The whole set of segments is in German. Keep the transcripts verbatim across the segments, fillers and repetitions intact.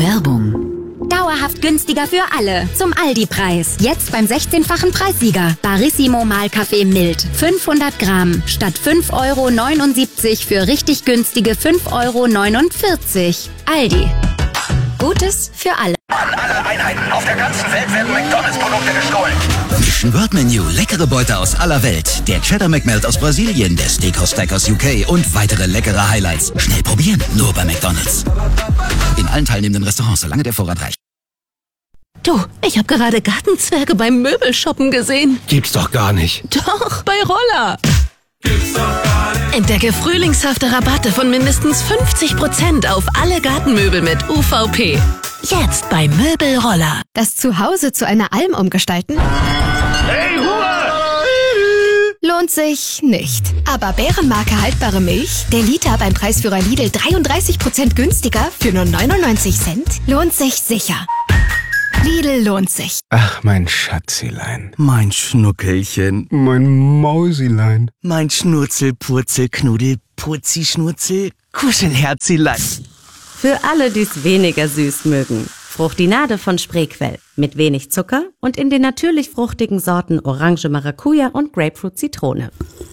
Werbung. Dauerhaft günstiger für alle. Zum Aldi-Preis. Jetzt beim sechzehnfachen Preissieger. Barissimo Mahlkaffee mild. fünfhundert Gramm. Statt fünf Euro neunundsiebzig für richtig günstige fünf Euro neunundvierzig. Aldi. Gutes für alle. An alle Einheiten auf der ganzen Welt werden McDonalds-Produkte gestohlen. Mission World Menu, leckere Beute aus aller Welt. Der Cheddar McMelt aus Brasilien, der Steakhouse Stack aus U K und weitere leckere Highlights. Schnell probieren, nur bei McDonalds. In allen teilnehmenden Restaurants, solange der Vorrat reicht. Du, ich habe gerade Gartenzwerge beim Möbelshoppen gesehen. Gibt's doch gar nicht. Doch, bei Roller. Entdecke frühlingshafte Rabatte von mindestens fünfzig Prozent auf alle Gartenmöbel mit U V P. Jetzt bei Möbelroller. Das Zuhause zu einer Alm umgestalten? Hey, Ruhe! Lohnt sich nicht. Aber Bärenmarke haltbare Milch, der Liter beim Preisführer Lidl dreiunddreißig Prozent günstiger für nur neunundneunzig Cent, lohnt sich sicher. Lidl lohnt sich. Ach, mein Schatzilein. Mein Schnuckelchen. Mein Mausilein. Mein Schnurzel, Purzel, Knuddel, Purzi, Schnurzel, Kuschelherzilein. Für alle, die es weniger süß mögen. Fruchtinade von Spreequell. Mit wenig Zucker und in den natürlich fruchtigen Sorten Orange Maracuja und Grapefruit Zitrone.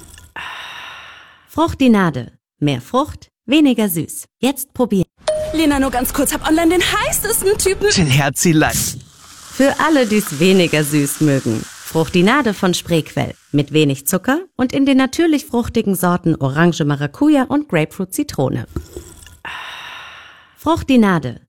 Fruchtinade. Mehr Frucht, weniger süß. Jetzt probieren. Lena, nur ganz kurz, hab online den heißesten Typen. Kuschelherzilein. Für alle, die es weniger süß mögen. Fruchtinade von Spreequell. Mit wenig Zucker und in den natürlich fruchtigen Sorten Orange Maracuja und Grapefruit Zitrone. Fruchtinade.